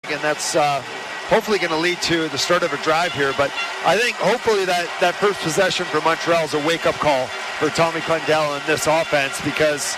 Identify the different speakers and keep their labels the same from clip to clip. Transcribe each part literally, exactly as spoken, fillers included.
Speaker 1: and that's uh, hopefully going to lead to the start of a drive here. But I think hopefully that, that first possession for Montreal is a wake-up call for Tommy Condell in this offense, because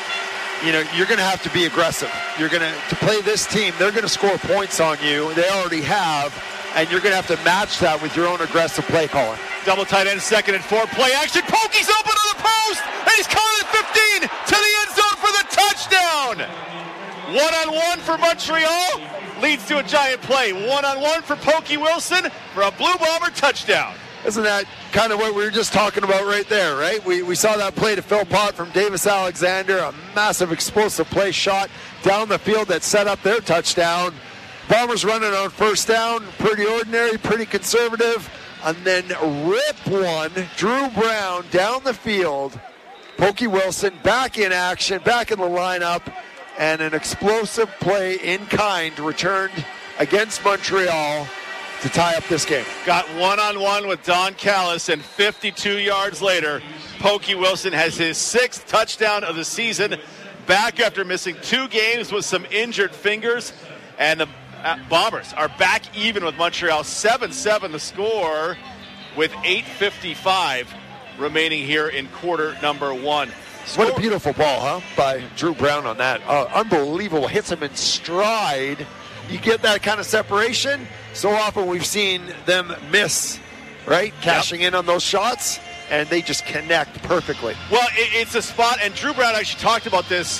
Speaker 1: you know, you're going to have to be aggressive. You're going to, to play this team, they're going to score points on you. They already have, and you're going to have to match that with your own aggressive play calling.
Speaker 2: Double tight end, second and four, play action. Pokey's open to the post, and he's caught at fifteen to the end zone for the touchdown. One-on-one for Montreal leads to a giant play. One-on-one for Pokey Wilson for a Blue Bomber touchdown.
Speaker 1: Isn't that kind of what we were just talking about right there, right? We we saw that play to Phil Pott from Davis Alexander, a massive explosive play shot down the field that set up their touchdown. Bombers running on first down, pretty ordinary, pretty conservative, and then rip one, Drew Brown down the field. Pokey Wilson back in action, back in the lineup, and an explosive play in kind returned against Montreal to tie up this game.
Speaker 2: Got one-on-one with Don Callis, and fifty-two yards later, Pokey Wilson has his sixth touchdown of the season, back after missing two games with some injured fingers, and the Bombers are back even with Montreal. seven seven the score with eight fifty-five remaining here in quarter number one. Score-
Speaker 1: what a beautiful ball, huh, by Drew Brown on that. Uh, unbelievable. Hits him in stride. You get that kind of separation. So often we've seen them miss, right? Cashing yep. in on those shots, and they just connect perfectly.
Speaker 2: Well, it, it's a spot, and Drew Brown actually talked about this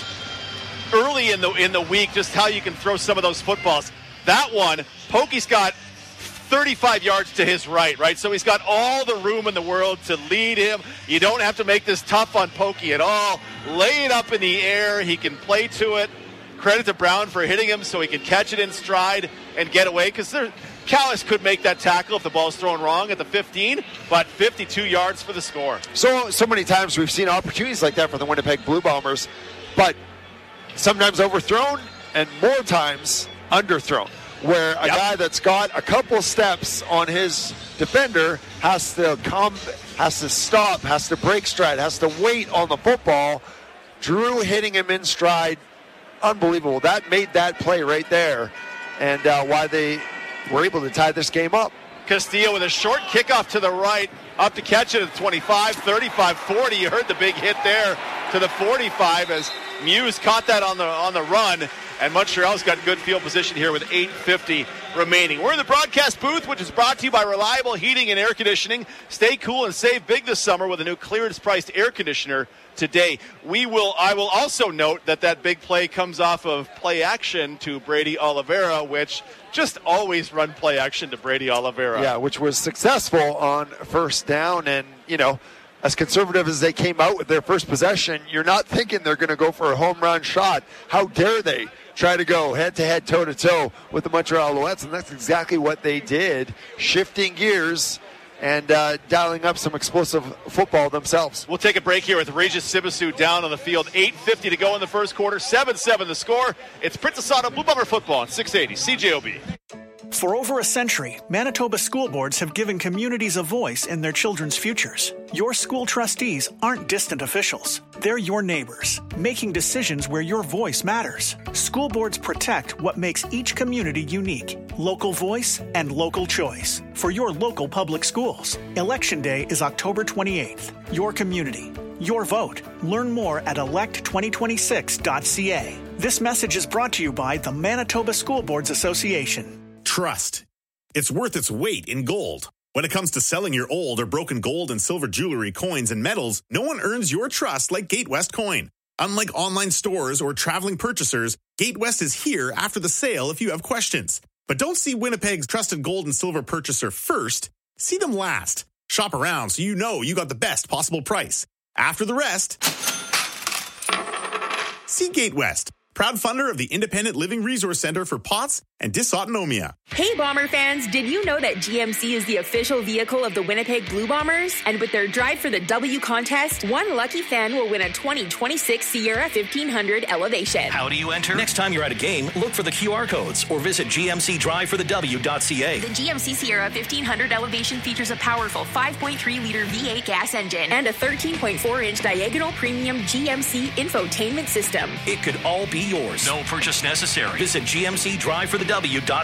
Speaker 2: early in the in the week, just how you can throw some of those footballs. That one, Pokey's got thirty-five yards to his right, right? So he's got all the room in the world to lead him. You don't have to make this tough on Pokey at all. Lay it up in the air. He can play to it. Credit to Brown for hitting him so he can catch it in stride and get away, because Callis could make that tackle if the ball's thrown wrong at the fifteen, but fifty-two yards for the score.
Speaker 1: So so many times we've seen opportunities like that for the Winnipeg Blue Bombers, but sometimes overthrown and more times underthrown, where a yep. guy that's got a couple steps on his defender has to come, has to stop, has to break stride, has to wait on the football. Drew hitting him in stride, unbelievable. That made that play right there, and uh, why they were able to tie this game up.
Speaker 2: Castillo with a short kickoff to the right, up to catch it at twenty-five, thirty-five, forty. You heard the big hit there to the forty-five as Muse caught that on the on the run, and Montreal's got good field position here with eight fifty remaining. We're in the broadcast booth, which is brought to you by Reliable Heating and Air Conditioning. Stay cool and save big this summer with a new clearance-priced air conditioner today. We will. I will also note that that big play comes off of play action to Brady Oliveira, which just always run play action to Brady Oliveira.
Speaker 1: Yeah, which was successful on first down, and you know, as conservative as they came out with their first possession, you're not thinking they're going to go for a home run shot. How dare they try to go head-to-head, toe-to-toe with the Montreal Alouettes, and that's exactly what they did, shifting gears and uh, dialing up some explosive football themselves.
Speaker 2: We'll take a break here with Regis Sibasu down on the field. eight fifty to go in the first quarter, seven seven the score. It's Princess Auto Blue Bomber football on six eighty C J O B.
Speaker 3: For over a century, Manitoba school boards have given communities a voice in their children's futures. Your school trustees aren't distant officials. They're your neighbors, making decisions where your voice matters. School boards protect what makes each community unique. Local voice and local choice for your local public schools. Election Day is October twenty-eighth. Your community, your vote. Learn more at elect twenty twenty-six dot c a. This message is brought to you by the Manitoba School Boards Association.
Speaker 4: Trust. It's worth its weight in gold. When it comes to selling your old or broken gold and silver jewelry, coins, and metals, no one earns your trust like Gatewest Coin. Unlike online stores or traveling purchasers, Gatewest is here after the sale if you have questions. But don't see Winnipeg's trusted gold and silver purchaser first. See them last. Shop around so you know you got the best possible price. After the rest, see Gatewest, proud funder of the Independent Living Resource Center for P O T S and Dysautonomia.
Speaker 5: Hey Bomber fans, did you know that G M C is the official vehicle of the Winnipeg Blue Bombers? And with their Drive for the W contest, one lucky fan will win a twenty twenty-six Sierra fifteen hundred Elevation.
Speaker 6: How do you enter? Next time you're at a game, look for the Q R codes or visit g m c drive for the w dot c a.
Speaker 5: The G M C Sierra fifteen hundred Elevation features a powerful five point three liter V eight gas engine and a thirteen point four inch diagonal premium G M C infotainment system.
Speaker 6: It could all be yours. No purchase necessary. Visit g m c drive for the w dot c a.